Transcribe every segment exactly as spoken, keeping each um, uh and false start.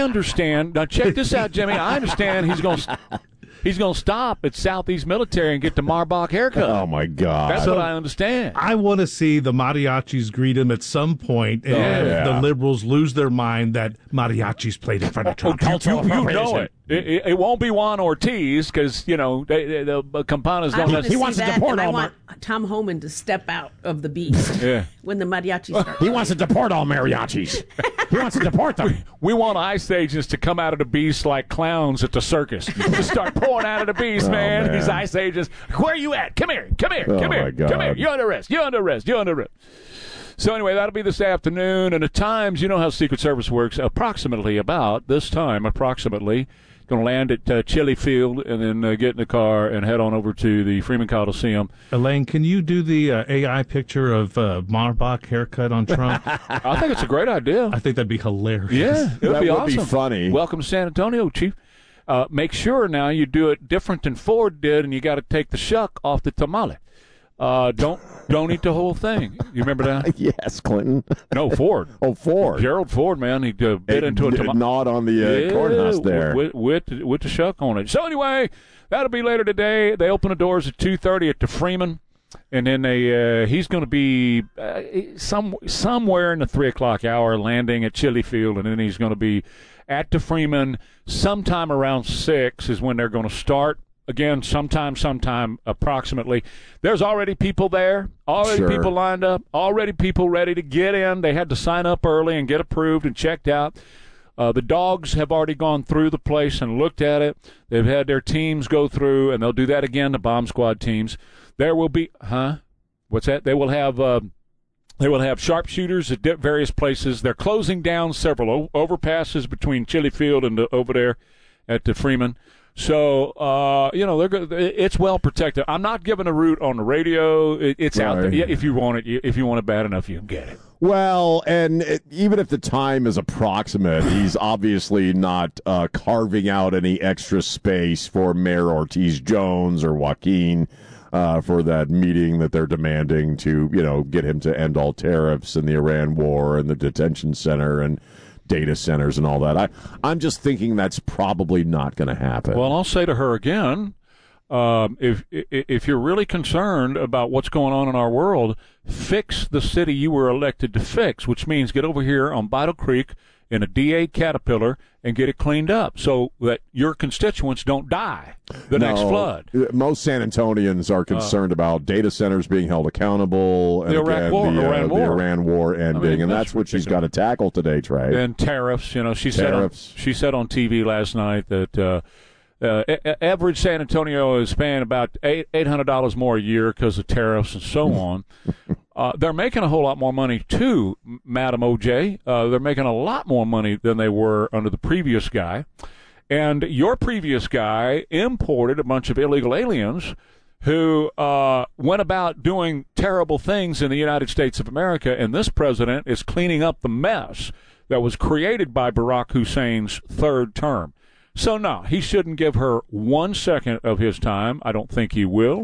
understand. Now, check this out, Jimmy. I understand he's going to he's going to stop at Southeast Military and get the Marbach haircut. Oh, my God. That's So, what I understand. I want to see the mariachis greet him at some point, and yeah. the liberals lose their mind that mariachis played in front of Trump. Oh, you, you know it. It, it. It won't be Juan Ortiz because, you know, they, they, the Campanas I don't want to he see wants that, to deport and I all want Tom Homan to step out of the beast Yeah. when the mariachi starts. He wants to deport all mariachis. He wants to deport them. We want ice agents to come out of the beast like clowns at the circus. Just start pouring out of the beast, Oh, man. man. These ice agents. Where are you at? Come here. Come here. Oh, Come my here. God. Come here. You're under arrest. You're under arrest. You're under arrest. So anyway, that'll be this afternoon. And at times, you know how Secret Service works. Approximately about this time, approximately, going to land at uh, Chili Field and then uh, get in the car and head on over to the Freeman Coliseum. Elaine, can you do the uh, A I picture of uh, Marbach haircut on Trump? I think it's a great idea. I think that'd be hilarious. Yeah, it would That be would awesome. be funny. Welcome to San Antonio, Chief. Uh, make sure now you do it different than Ford did, and you got to take the shuck off the tamale. Uh, don't don't eat the whole thing. You remember that? Yes, Clinton. No, Ford. Oh, Ford. Gerald Ford, man, he uh, bit It- into a it tamale. gnawed on the uh, courthouse there. With, with, with the shuck on it. So anyway, that'll be later today. They open the doors at two thirty at the Freeman, and then they uh, he's going to be uh, some somewhere in the three o'clock hour landing at Chili Field, and then he's going to be at the Freeman sometime around six is when they're going to start. Again, sometime, sometime, approximately. There's already people there, already Sure. people lined up, already people ready to get in. They had to sign up early and get approved and checked out. Uh, the dogs have already gone through the place and looked at it. They've had their teams go through, and they'll do that again, the bomb squad teams. There will be, huh? What's that? They will have uh, they will have sharpshooters at di- various places. They're closing down several o- overpasses between Chili Field and the, over there at the Freeman. So, uh, you know, they're go- it's well protected. I'm not giving a route on the radio. It, it's out there. Right. Yeah, if you want it, if you want it bad enough, you can get it. Well, and it, even if the time is approximate, he's obviously not uh, carving out any extra space for Mayor Ortiz-Jones or Joaquin uh, for that meeting that they're demanding to, you know, get him to end all tariffs and the Iran war and the detention center and data centers and all that. I, I'm just thinking that's probably not going to happen. Well, I'll say to her again, um, if if you're really concerned about what's going on in our world, fix the city you were elected to fix, which means get over here on Vital Creek in a D eight Caterpillar and get it cleaned up so that your constituents don't die the No, next flood. Most San Antonians are concerned uh, about data centers being held accountable, and the Iraq again, war, the, uh, Iran the war. Iran war ending, I mean, and that's that's what she's ridiculous. got to tackle today, Trey. And tariffs, you know, she Tariffs. said on, she said on T V last night that uh, uh, a- average San Antonio is paying about eight eight hundred dollars more a year because of tariffs and so on. Uh, they're making a whole lot more money, too, Madam O J. Uh, they're making a lot more money than they were under the previous guy. And your previous guy imported a bunch of illegal aliens who uh, went about doing terrible things in the United States of America, and this president is cleaning up the mess that was created by Barack Hussein's third term. So, no, he shouldn't give her one second of his time. I don't think he will.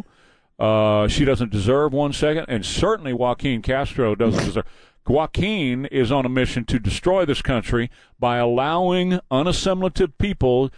Uh, she doesn't deserve one second, and certainly Joaquin Castro doesn't deserve. Joaquin is on a mission to destroy this country by allowing unassimilative people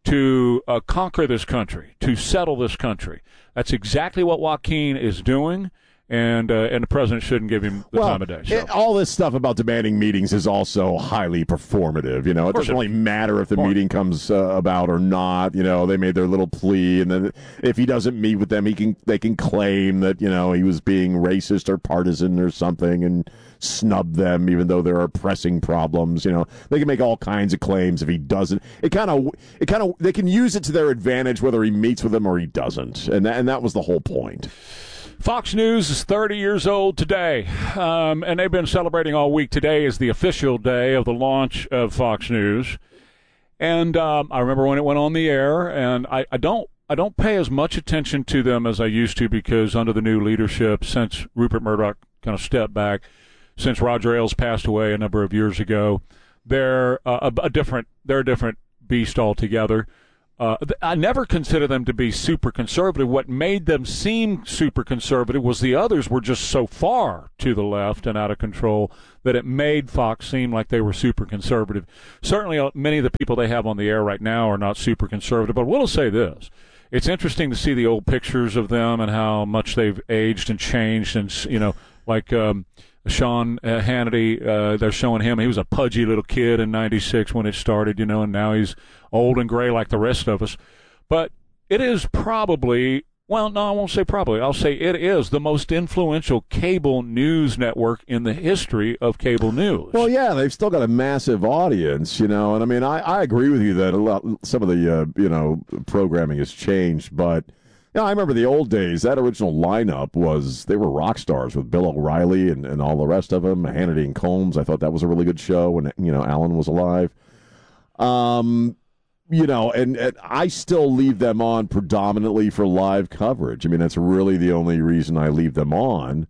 to uh, conquer this country, to settle this country. That's exactly what Joaquin is doing, and uh, and the president shouldn't give him the well, time of day. So. It, all this stuff about demanding meetings is also highly performative. You know, it doesn't really matter if the meeting comes uh, about or not. You know, they made their little plea, and then if he doesn't meet with them, he can they can claim that, you know, he was being racist or partisan or something, and snub them, even though there are pressing problems. You know, they can make all kinds of claims if he doesn't. It kind of, it kind of, they can use it to their advantage whether he meets with them or he doesn't, and that, and that was the whole point. Fox News is thirty years old today, um, and they've been celebrating all week. Today is the official day of the launch of Fox News, and um, I remember when it went on the air, and I, I don't I don't pay as much attention to them as I used to because under the new leadership, since Rupert Murdoch kind of stepped back, since Roger Ailes passed away a number of years ago, they're uh, a, a different they're a different beast altogether. Uh, th- I never considered them to be super conservative. What made them seem super conservative was the others were just so far to the left and out of control that it made Fox seem like they were super conservative. Certainly, uh, many of the people they have on the air right now are not super conservative. But we'll say this. It's interesting to see the old pictures of them and how much they've aged and changed. And, you know, like um, Sean uh, Hannity, uh, they're showing him. He was a pudgy little kid in ninety-six when it started, you know, and now he's old and gray like the rest of us. But it is probably, well, no, I won't say probably. I'll say it is the most influential cable news network in the history of cable news. Well, yeah, they've still got a massive audience, you know, and I mean, I, I agree with you that a lot, some of the, uh, you know, programming has changed, but, you know, I remember the old days, that original lineup was, they were rock stars with Bill O'Reilly and, and all the rest of them, Hannity and Combs. I thought that was a really good show when, you know, Alan was alive. Um... You know, and, and I still leave them on predominantly for live coverage. I mean, that's really the only reason I leave them on.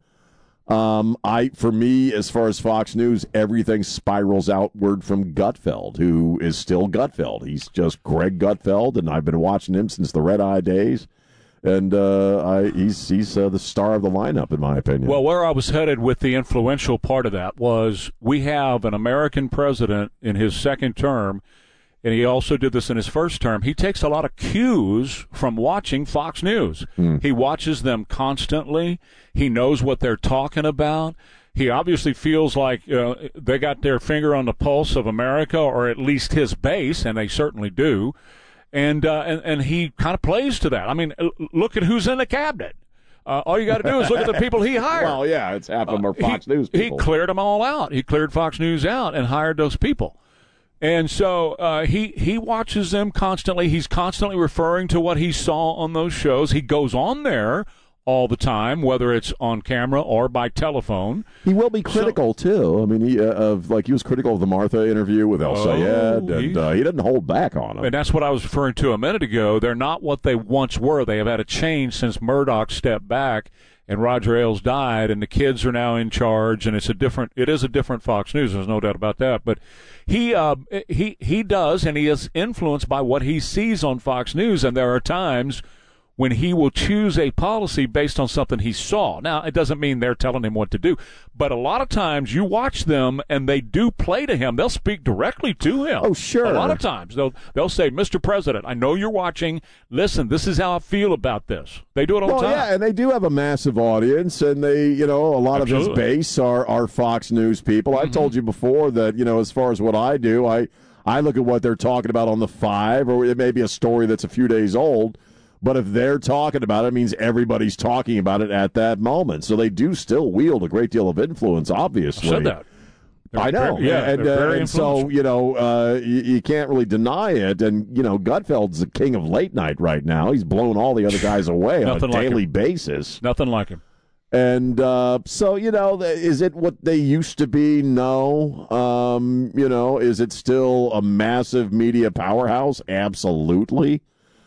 Um, I, for me, as far as Fox News, everything spirals outward from Gutfeld, who is still Gutfeld. He's just Greg Gutfeld, and I've been watching him since the Red Eye days. And uh, I, he's he's uh, the star of the lineup, in my opinion. Well, where I was headed with the influential part of that was we have an American president in his second term, and he also did this in his first term. He takes a lot of cues from watching Fox News. Mm. He watches them constantly. He knows what they're talking about. He obviously feels like uh, they got their finger on the pulse of America, or at least his base, and they certainly do. And uh, and, and he kind of plays to that. I mean, look at who's in the cabinet. Uh, all you got to do is look at the people he hired. Well, yeah, it's half of them are Fox uh, he, News people. He cleared them all out. He cleared Fox News out and hired those people. And so uh, he he watches them constantly. He's constantly referring to what he saw on those shows. He goes on there all the time, whether it's on camera or by telephone. He will be critical, so, too. I mean, he, uh, of like he was critical of the Martha interview with El oh, Sayed, and uh, he didn't hold back on him. And that's what I was referring to a minute ago. They're not what they once were. They have had a change since Murdoch stepped back and Roger Ailes died, and the kids are now in charge, and it's a different. It is a different Fox News. There's no doubt about that. But he uh, he he does, and he is influenced by what he sees on Fox News. And there are times when he will choose a policy based on something he saw. Now, it doesn't mean they're telling him what to do, but a lot of times you watch them and they do play to him. They'll speak directly to him. Oh, sure. A lot of times they'll they'll say, Mister President, I know you're watching. Listen, this is how I feel about this. They do it all well, the time. Yeah, and they do have a massive audience, and they, you know, a lot Absolutely. of his base are, are Fox News people. Mm-hmm. I've told you before that, you know, as far as what I do, I, I look at what they're talking about on the Five, or it may be a story that's a few days old. But if they're talking about it, it means everybody's talking about it at that moment. So they do still wield a great deal of influence, obviously. I said that. They're I know. Very, yeah, and, uh, and so, you know, uh, you, you can't really deny it. And, you know, Gutfeld's the king of late night right now. He's blown all the other guys away on a daily like basis. Nothing like him. And uh, so, you know, is it what they used to be? No. Um, you know, is it still a massive media powerhouse? Absolutely.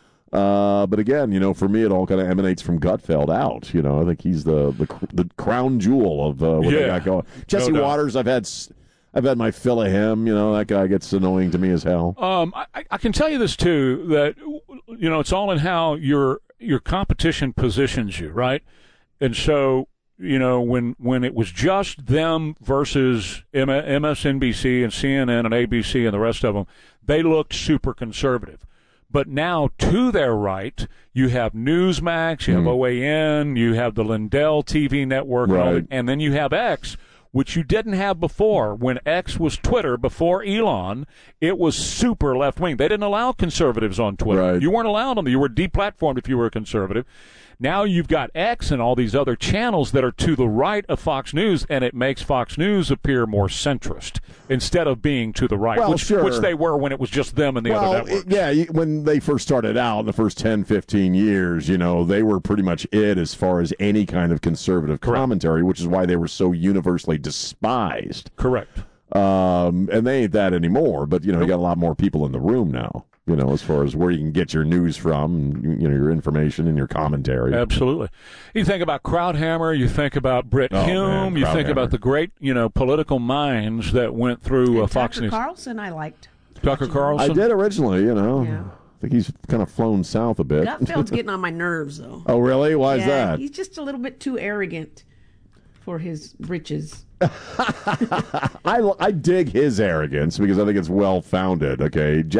Uh, but again, you know, for me, it all kind of emanates from Gutfeld out. You know, I think he's the the, the crown jewel of uh, what yeah, they got going. Jesse no Waters, I've had I've had my fill of him. You know, that guy gets annoying to me as hell. Um, I, I can tell you this too, that you know, it's all in how your your competition positions you, right? And so, you know, when when it was just them versus M S N B C and C N N and A B C and the rest of them, they looked super conservative. But now, to their right, you have Newsmax, you have mm. O A N, you have the Lindell T V network, right. and, and then you have X, which you didn't have before. When X was Twitter, before Elon, it was super left-wing. They didn't allow conservatives on Twitter. Right. You weren't allowed them. You were deplatformed if you were a conservative. Now you've got X and all these other channels that are to the right of Fox News, and it makes Fox News appear more centrist instead of being to the right, well, which, sure. which they were when it was just them and the well, other networks. It, yeah, when they first started out in the first ten, fifteen years, you know, they were pretty much it as far as any kind of conservative Correct. commentary, which is why they were so universally despised. Correct. Um, and they ain't that anymore, but, you know, Nope. you got a lot more people in the room now. You know, as far as where you can get your news from, you know, your information and your commentary. Absolutely. You think about Krauthammer, you think about Brit Oh, Hume, man, you think Krauthammer. about the great, you know, political minds that went through uh, And Fox Tucker News. Carlson, I liked. Tucker I Carlson. did originally, you know. Yeah. think he's kind of flown south a bit. Gutfeld's getting on my nerves, though. Oh, really? Why yeah, is that? He's just a little bit too arrogant for his riches. I, I dig his arrogance because I think it's well founded. Okay.